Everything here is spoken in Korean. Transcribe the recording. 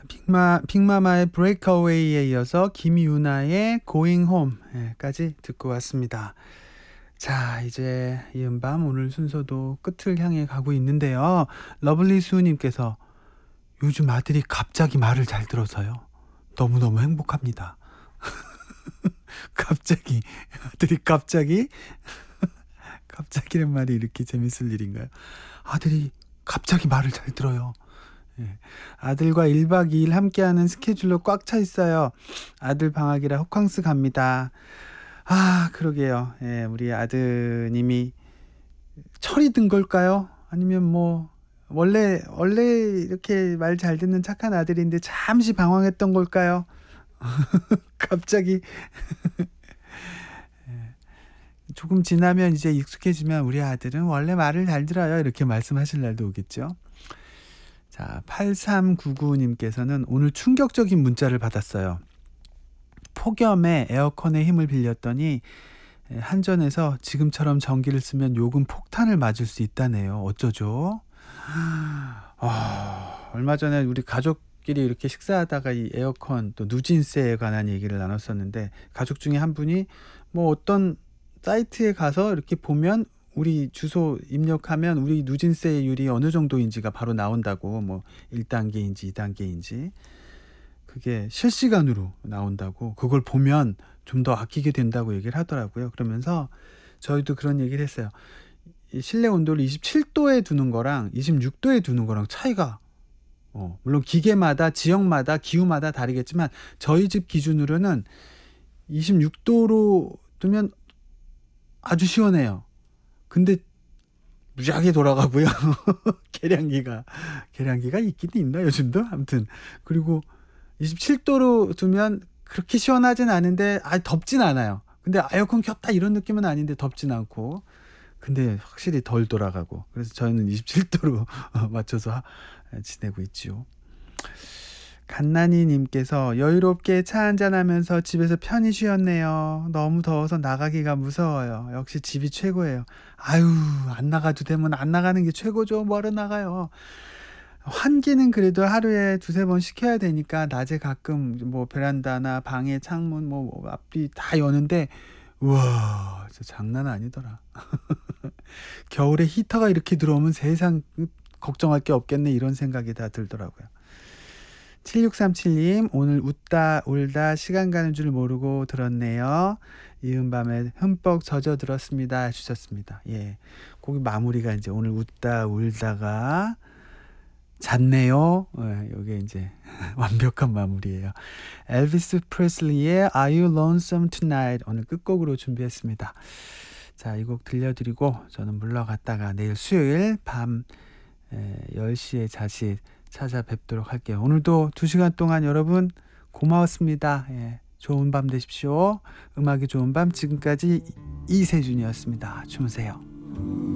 빅마마의 브레이크어웨이에 이어서 김유나의 Going Home까지 듣고 왔습니다. 자, 이제 이은밤 오늘 순서도 끝을 향해 가고 있는데요. 러블리 수우님께서 요즘 아들이 갑자기 말을 잘 들어서요. 너무너무 행복합니다. 갑자기 아들이 갑자기란 말이 이렇게 재밌을 일인가요? 아들이 갑자기 말을 잘 들어요. 예. 아들과 1박 2일 함께하는 스케줄로 꽉 차 있어요. 아들 방학이라 호캉스 갑니다. 아, 그러게요. 예, 우리 아드님이 철이 든 걸까요? 아니면 뭐 원래 이렇게 말 잘 듣는 착한 아들인데 잠시 방황했던 걸까요? 갑자기 조금 지나면 이제 익숙해지면 우리 아들은 원래 말을 잘 들어요. 이렇게 말씀하실 날도 오겠죠. 자, 8399님께서는 오늘 충격적인 문자를 받았어요. 폭염에 에어컨의 힘을 빌렸더니 한전에서 지금처럼 전기를 쓰면 요금 폭탄을 맞을 수 있다네요. 어쩌죠? 얼마 전에 우리 가족끼리 이렇게 식사하다가 이 에어컨 또 누진세에 관한 얘기를 나눴었는데, 가족 중에 한 분이 뭐 어떤 사이트에 가서 이렇게 보면 우리 주소 입력하면 우리 누진세율이 어느 정도인지가 바로 나온다고, 뭐 1단계인지 2단계인지 그게 실시간으로 나온다고, 그걸 보면 좀 더 아끼게 된다고 얘기를 하더라고요. 그러면서 저희도 그런 얘기를 했어요. 이 실내 온도를 27도에 두는 거랑 26도에 두는 거랑 차이가 물론 기계마다 지역마다 기후마다 다르겠지만 저희 집 기준으로는 26도로 두면 아주 시원해요. 근데 무지하게 돌아가고요. 계량기가 있긴 있나 요즘도? 아무튼 그리고 27도로 두면 그렇게 시원하진 않은데 덥진 않아요. 근데 에어컨 켰다 이런 느낌은 아닌데 덥진 않고, 근데 확실히 덜 돌아가고, 그래서 저희는 27도로 맞춰서 지내고 있죠. 갓나니님께서 여유롭게 차 한잔하면서 집에서 편히 쉬었네요. 너무 더워서 나가기가 무서워요. 역시 집이 최고예요. 아유, 안 나가도 되면 안 나가는 게 최고죠. 뭐하러 나가요. 환기는 그래도 하루에 2-3번 시켜야 되니까 낮에 가끔 뭐 베란다나 방에 창문 뭐 앞뒤 다 여는데, 우와, 진짜 장난 아니더라. 겨울에 히터가 이렇게 들어오면 세상 걱정할 게 없겠네, 이런 생각이 다 들더라고요. 7637님, 오늘 웃다 울다 시간 가는 줄 모르고 들었네요. 이은밤에 흠뻑 젖어 들었습니다 주셨습니다. 예, 거기 마무리가 이제 오늘 웃다 울다가 잤네요. 이게 이제 완벽한 마무리예요. 엘비스 프레슬리의 Are You Lonesome Tonight 오늘 끝곡으로 준비했습니다. 자, 이 곡 들려드리고 저는 물러갔다가 내일 수요일 밤 10시에 다시 찾아뵙도록 할게요. 오늘도 2시간 동안 여러분 고마웠습니다. 예, 좋은 밤 되십시오. 음악이 좋은 밤, 지금까지 이세준이었습니다. 주무세요.